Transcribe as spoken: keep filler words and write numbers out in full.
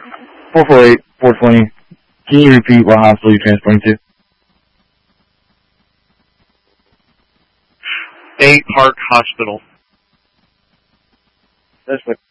four four eight, four twenty. Can you repeat what hospital you're transferring to? Bay Park Hospital. That's what